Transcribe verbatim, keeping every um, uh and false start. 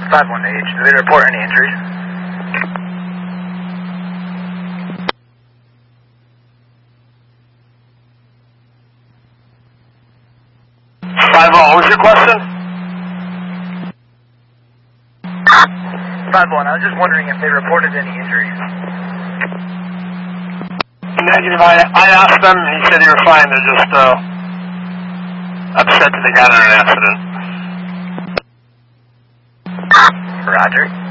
five one H, do they report any injuries? five one, what was your question? five one, I was just wondering if they reported any injuries. Negative, I, I asked them, he said they were fine, they're just uh, upset that they got in an accident. Roger.